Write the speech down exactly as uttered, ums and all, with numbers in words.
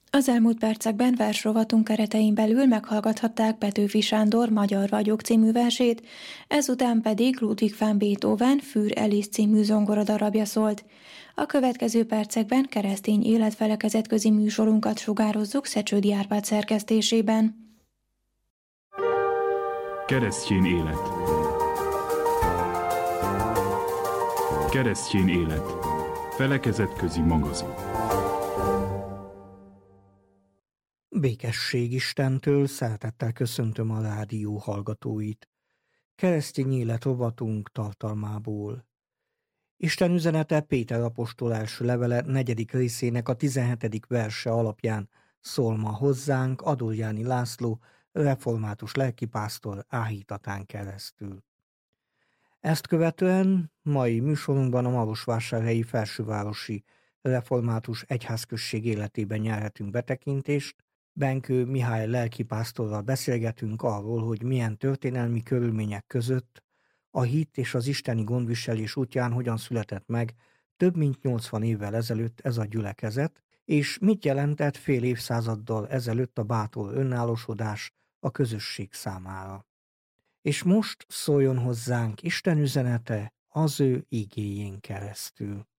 Az elmúlt percekben versrovatunk keretein belül meghallgathatták Petőfi Sándor Magyar vagyok című versét, ezután pedig Ludwig van Beethoven Für Alice című zongoradarabja szólt. A következő percekben keresztény életfelekezetközi műsorunkat sugározzuk Szecsődi Árpád szerkesztésében. Keresztény élet. Keresztény élet. Felekezetközi magazin. Békesség Istentől, szeretettel köszöntöm a rádió hallgatóit. Keresztény élet rovatunk tartalmából. Isten üzenete Péter apostol első levele negyedik részének a tizenhetedik verse alapján szól ma hozzánk Adorjáni László, református lelkipásztor áhítatán keresztül. Ezt követően mai műsorunkban a marosvásárhelyi felsővárosi református egyházközség életében nyerhetünk betekintést. Benkő Mihály lelkipásztorral beszélgetünk arról, hogy milyen történelmi körülmények között a hit és az isteni gondviselés útján hogyan született meg több mint nyolcvan évvel ezelőtt ez a gyülekezet, és mit jelentett fél évszázaddal ezelőtt a bátor önállósodás a közösség számára. És most szóljon hozzánk Isten üzenete az ő igéjén keresztül.